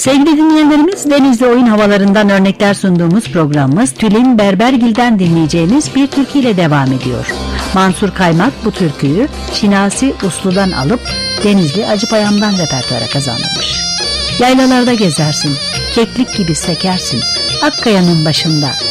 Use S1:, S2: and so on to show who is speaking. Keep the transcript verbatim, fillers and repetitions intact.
S1: Sevgili dinleyenlerimiz, Denizli oyun havalarından örnekler sunduğumuz programımız Tülin Berbergil'den dinleyeceğimiz bir türkü ile devam ediyor. Mansur Kaymak bu türküyü Şinasi Uslu'dan alıp Denizli Acıpayam'dan repertuara kazandırmış. Yaylalarda gezersin, keklik gibi sekersin, Akkaya'nın başında